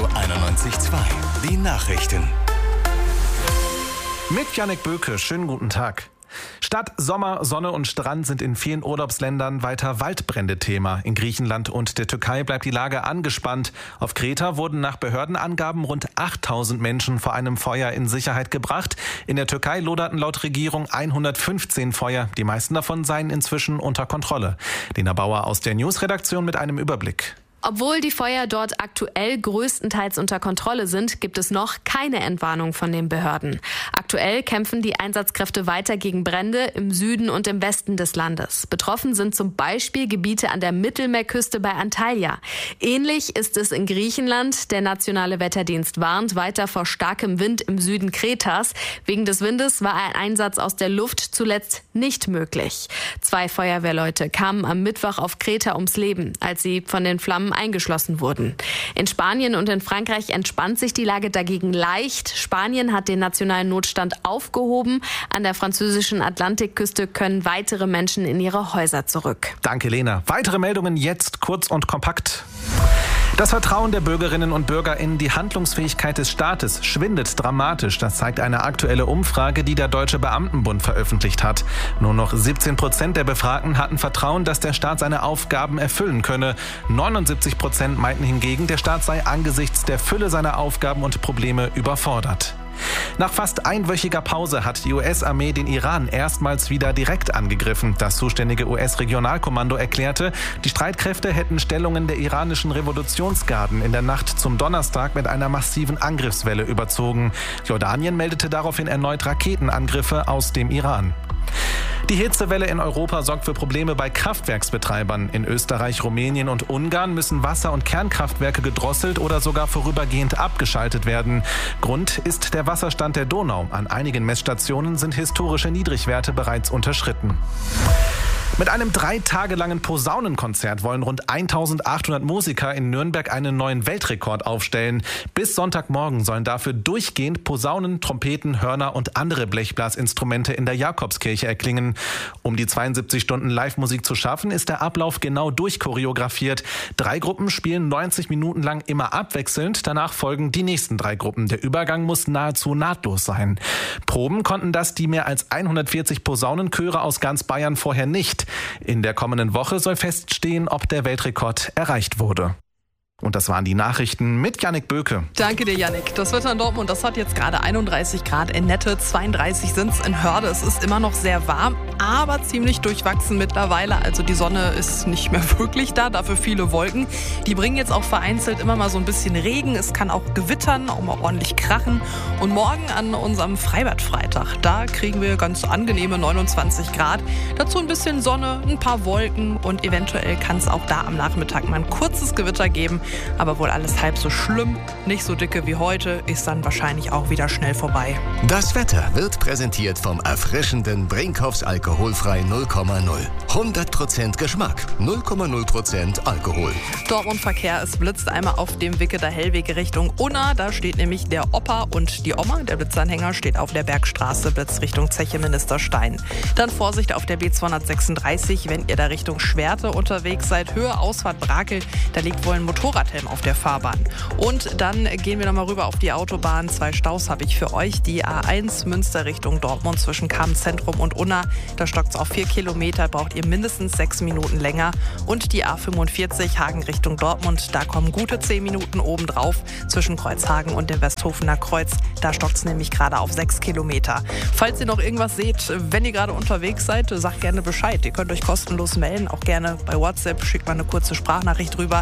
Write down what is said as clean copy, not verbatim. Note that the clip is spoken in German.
91,2. Die Nachrichten. Mit Jannik Böke, schönen guten Tag. Statt Sommer, Sonne und Strand sind in vielen Urlaubsländern weiter Waldbrände Thema. In Griechenland und der Türkei bleibt die Lage angespannt. Auf Kreta wurden nach Behördenangaben rund 8000 Menschen vor einem Feuer in Sicherheit gebracht. In der Türkei loderten laut Regierung 115 Feuer. Die meisten davon seien inzwischen unter Kontrolle. Lena Bauer aus der News-Redaktion mit einem Überblick. Obwohl die Feuer dort aktuell größtenteils unter Kontrolle sind, gibt es noch keine Entwarnung von den Behörden. Aktuell kämpfen die Einsatzkräfte weiter gegen Brände im Süden und im Westen des Landes. Betroffen sind zum Beispiel Gebiete an der Mittelmeerküste bei Antalya. Ähnlich ist es in Griechenland. Der Nationale Wetterdienst warnt weiter vor starkem Wind im Süden Kretas. Wegen des Windes war ein Einsatz aus der Luft zuletzt nicht möglich. 2 Feuerwehrleute kamen am Mittwoch auf Kreta ums Leben, als sie von den Flammen eingeschlossen wurden. In Spanien und in Frankreich entspannt sich die Lage dagegen leicht. Spanien hat den nationalen Notstand aufgehoben. An der französischen Atlantikküste können weitere Menschen in ihre Häuser zurück. Danke, Lena. Weitere Meldungen jetzt kurz und kompakt. Das Vertrauen der Bürgerinnen und Bürger in die Handlungsfähigkeit des Staates schwindet dramatisch. Das zeigt eine aktuelle Umfrage, die der Deutsche Beamtenbund veröffentlicht hat. Nur noch 17% der Befragten hatten Vertrauen, dass der Staat seine Aufgaben erfüllen könne. 79% meinten hingegen, der Staat sei angesichts der Fülle seiner Aufgaben und Probleme überfordert. Nach fast einwöchiger Pause hat die US-Armee den Iran erstmals wieder direkt angegriffen. Das zuständige US-Regionalkommando erklärte, die Streitkräfte hätten Stellungen der iranischen Revolutionsgarden in der Nacht zum Donnerstag mit einer massiven Angriffswelle überzogen. Jordanien meldete daraufhin erneut Raketenangriffe aus dem Iran. Die Hitzewelle in Europa sorgt für Probleme bei Kraftwerksbetreibern. In Österreich, Rumänien und Ungarn müssen Wasser- und Kernkraftwerke gedrosselt oder sogar vorübergehend abgeschaltet werden. Grund ist der Wasserstand der Donau. An einigen Messstationen sind historische Niedrigwerte bereits unterschritten. Mit einem 3 Tage langen Posaunenkonzert wollen rund 1800 Musiker in Nürnberg einen neuen Weltrekord aufstellen. Bis Sonntagmorgen sollen dafür durchgehend Posaunen, Trompeten, Hörner und andere Blechblasinstrumente in der Jakobskirche erklingen. Um die 72 Stunden Live-Musik zu schaffen, ist der Ablauf genau durchchoreografiert. 3 Gruppen spielen 90 Minuten lang immer abwechselnd. Danach folgen die nächsten 3 Gruppen. Der Übergang muss nahezu nahtlos sein. Proben konnten das die mehr als 140 Posaunenchöre aus ganz Bayern vorher nicht. In der kommenden Woche soll feststehen, ob der Weltrekord erreicht wurde. Und das waren die Nachrichten mit Jannik Böke. Danke dir, Jannik. Das Wetter in Dortmund, das hat jetzt gerade 31 Grad in Nette, 32 sind es in Hörde. Es ist immer noch sehr warm, aber ziemlich durchwachsen mittlerweile. Also die Sonne ist nicht mehr wirklich da, dafür viele Wolken. Die bringen jetzt auch vereinzelt immer mal so ein bisschen Regen. Es kann auch gewittern, auch mal ordentlich krachen. Und morgen an unserem Freibadfreitag, da kriegen wir ganz angenehme 29 Grad. Dazu ein bisschen Sonne, ein paar Wolken und eventuell kann es auch da am Nachmittag mal ein kurzes Gewitter geben. Aber wohl alles halb so schlimm, nicht so dicke wie heute, ist dann wahrscheinlich auch wieder schnell vorbei. Das Wetter wird präsentiert vom erfrischenden Brinkhoffs Alkoholfrei 0,0. 100% Geschmack, 0,0% Alkohol. Dortmund-Verkehr, es blitzt einmal auf dem Wicketer Hellweg Richtung Unna. Da steht nämlich der Opa und die Oma. Der Blitzanhänger steht auf der Bergstraße, Blitz Richtung Zeche Ministerstein. Dann Vorsicht auf der B236, wenn ihr da Richtung Schwerte unterwegs seid. Höhe Ausfahrt Brakel, da liegt wohl ein Motorradhelm auf der Fahrbahn. Und dann gehen wir nochmal rüber auf die Autobahn. 2 Staus habe ich für euch. Die A1 Münster Richtung Dortmund zwischen Kammzentrum und Unna. Da stockt es auf 4 Kilometer, braucht ihr mindestens 6 Minuten länger. Und die A45 Hagen Richtung Dortmund. Da kommen gute 10 Minuten obendrauf zwischen Kreuzhagen und dem Westhofener Kreuz. Da stockt es nämlich gerade auf 6 Kilometer. Falls ihr noch irgendwas seht, wenn ihr gerade unterwegs seid, sagt gerne Bescheid. Ihr könnt euch kostenlos melden, auch gerne bei WhatsApp. Schickt mal eine kurze Sprachnachricht rüber.